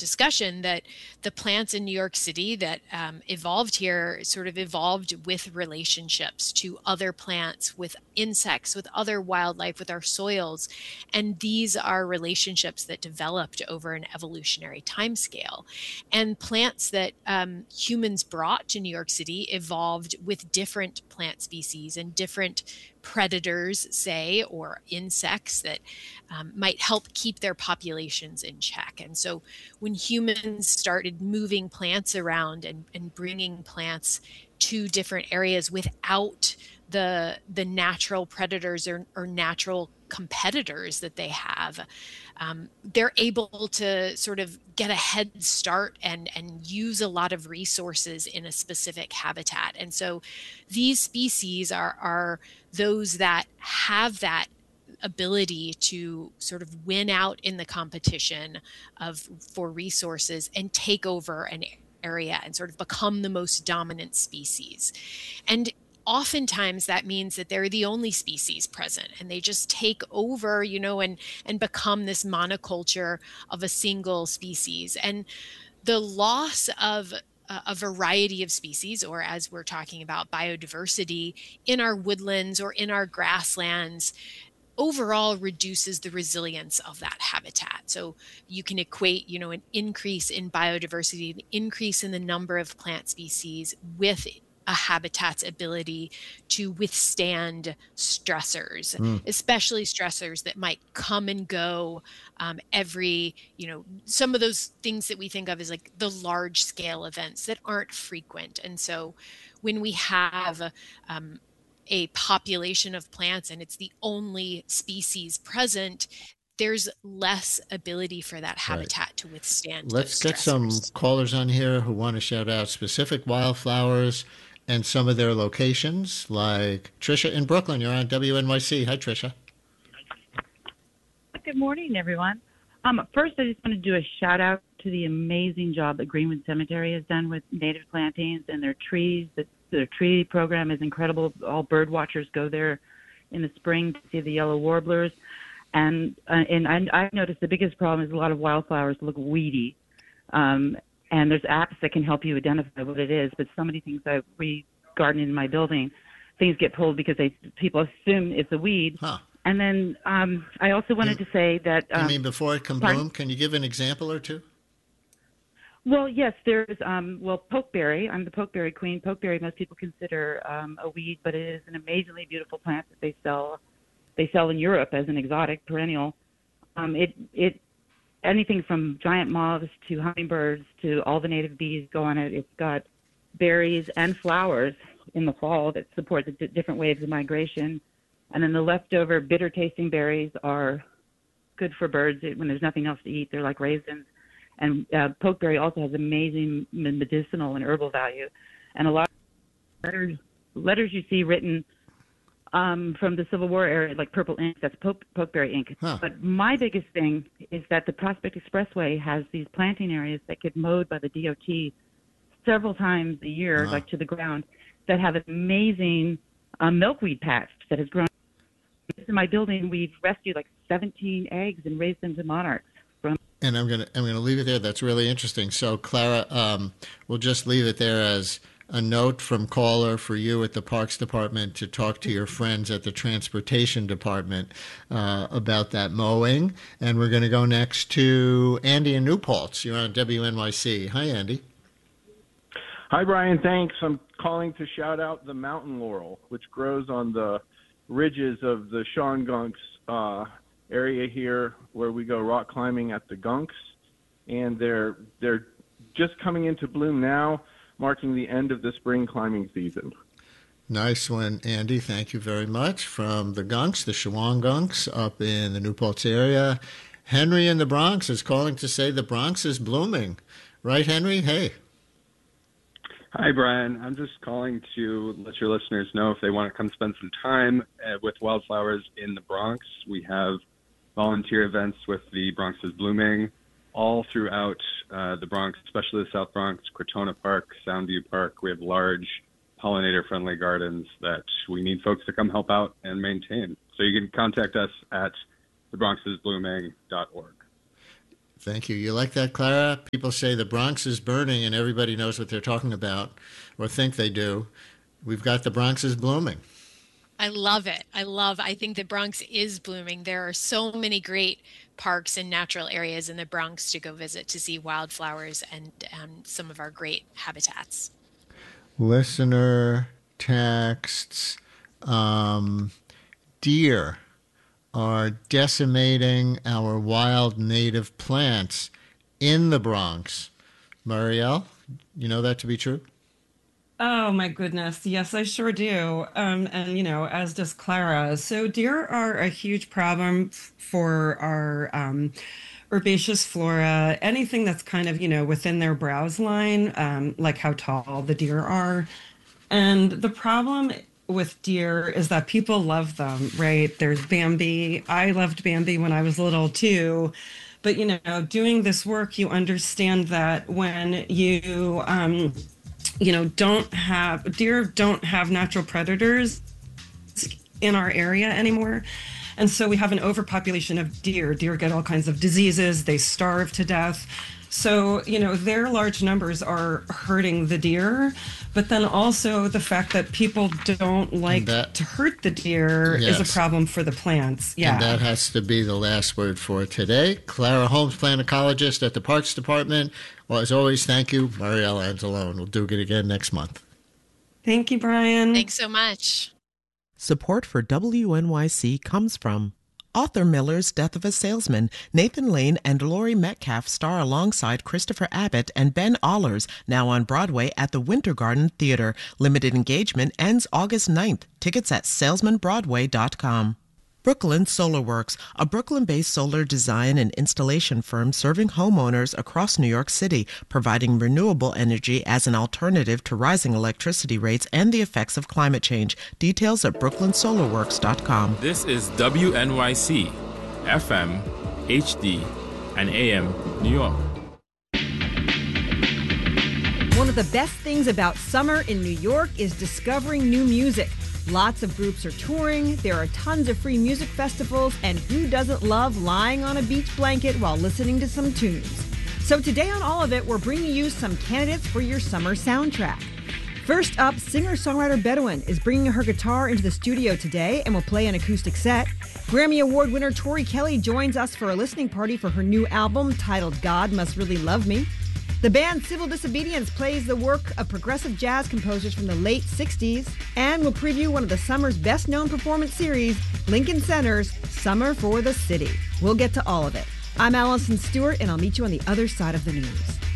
discussion that the plants in New York City that evolved here sort of evolved with relationships to other plants, with insects, with other wildlife, with our soils. And these are relationships that developed over an evolutionary timescale. And plants that humans brought to New York City evolved with different plant species and different predators, say, or insects that might help keep their populations in check. And so when humans started moving plants around and bringing plants to different areas without the natural predators or natural competitors that they have, they're able to sort of get a head start and use a lot of resources in a specific habitat. And so these species are those that have that ability to sort of win out in the competition for resources and take over an area and sort of become the most dominant species. And oftentimes that means that they're the only species present and they just take over, and become this monoculture of a single species. And the loss of a variety of species, or as we're talking about biodiversity in our woodlands or in our grasslands, overall reduces the resilience of that habitat. So you can equate, an increase in biodiversity, an increase in the number of plant species with a habitat's ability to withstand stressors, especially stressors that might come and go every, some of those things that we think of as like the large scale events that aren't frequent. And so when we have a population of plants and it's the only species present, there's less ability for that habitat to withstand Let's those get some stressors. callers on here who want to shout out specific wildflowers and some of their locations, like Trisha in Brooklyn. You're on WNYC. Hi, Trisha. Good morning, everyone. First, I just want to do a shout out to the amazing job that Greenwood Cemetery has done with native plantings and their trees. Their tree program is incredible. All bird watchers go there in the spring to see the yellow warblers. And I've noticed the biggest problem is a lot of wildflowers look weedy. And there's apps that can help you identify what it is. But so many things I re-garden in my building, things get pulled because people assume it's a weed. Huh. And then I also wanted to say that... you mean before it can bloom? Can you give an example or two? Well, yes, there's, pokeberry. I'm the pokeberry queen. Pokeberry most people consider a weed, but it is an amazingly beautiful plant that they sell. They sell in Europe as an exotic perennial. Anything from giant moths to hummingbirds to all the native bees go on it. It's got berries and flowers in the fall that support the different waves of migration. And then the leftover bitter-tasting berries are good for birds when there's nothing else to eat. They're like raisins. And pokeberry also has amazing medicinal and herbal value. And a lot of letters you see written from the Civil War era, like purple ink, that's pokeberry ink. Huh. But my biggest thing is that the Prospect Expressway has these planting areas that get mowed by the DOT several times a year, like to the ground, that have an amazing milkweed patch that has grown. In my building, we've rescued like 17 eggs and raised them to monarchs. And I'm gonna leave it there. That's really interesting. So, Clara, we'll just leave it there as a note from caller for you at the Parks Department to talk to your friends at the Transportation Department about that mowing. And we're going to go next to Andy in New Paltz. You're on WNYC. Hi, Andy. Hi, Brian. Thanks. I'm calling to shout out the mountain laurel, which grows on the ridges of the Shawangunk area here where we go rock climbing at the Gunks. And they're just coming into bloom now, marking the end of the spring climbing season. Nice one, Andy. Thank you very much. From the Gunks, the Shawangunks up in the New Paltz area. Henry in the Bronx is calling to say the Bronx is blooming. Right, Henry? Hey. Hi, Brian. I'm just calling to let your listeners know if they want to come spend some time with wildflowers in the Bronx. We have volunteer events with the Bronx is Blooming all throughout the Bronx, especially the South Bronx, Crotona Park, Soundview Park. We have large pollinator-friendly gardens that we need folks to come help out and maintain. So you can contact us at thebronxisblooming.org. Thank you. You like that, Clara? People say the Bronx is burning and everybody knows what they're talking about or think they do. We've got the Bronx is blooming. I love it. I think the Bronx is blooming. There are so many great parks and natural areas in the Bronx to go visit to see wildflowers and some of our great habitats. Listener texts, deer are decimating our wild native plants in the Bronx. Marielle, you know that to be true? Oh my goodness. Yes, I sure do. As does Clara. So deer are a huge problem for our herbaceous flora, anything that's kind of, within their browse line, like how tall the deer are. And the problem with deer is that people love them, right? There's Bambi. I loved Bambi when I was little too. But, doing this work, you understand that when you, deer don't have natural predators in our area anymore. And so we have an overpopulation of deer. Deer get all kinds of diseases. They starve to death. So, their large numbers are hurting the deer. But then also the fact that people don't like to hurt the deer is a problem for the plants. Yeah. And that has to be the last word for today. Clara Holmes, plant ecologist at the Parks Department. Well, as always, thank you, Marielle Anzalone. We'll do it again next month. Thank you, Brian. Thanks so much. Support for WNYC comes from Arthur Miller's Death of a Salesman. Nathan Lane and Laurie Metcalf star alongside Christopher Abbott and Ben Allers, now on Broadway at the Winter Garden Theater. Limited engagement ends August 9th. Tickets at salesmanbroadway.com. Brooklyn Solar Works, a Brooklyn-based solar design and installation firm serving homeowners across New York City, providing renewable energy as an alternative to rising electricity rates and the effects of climate change. Details at brooklynsolarworks.com. This is WNYC, FM, HD, and AM, New York. One of the best things about summer in New York is discovering new music. Lots of groups are touring, there are tons of free music festivals, and who doesn't love lying on a beach blanket while listening to some tunes? So today on All of It, we're bringing you some candidates for your summer soundtrack. First up, singer-songwriter Bedouin is bringing her guitar into the studio today and will play an acoustic set. Grammy Award winner Tori Kelly joins us for a listening party for her new album titled God Must Really Love Me. The band Civil Disobedience plays the work of progressive jazz composers from the late 60s and will preview one of the summer's best-known performance series, Lincoln Center's Summer for the City. We'll get to all of it. I'm Allison Stewart, and I'll meet you on the other side of the news.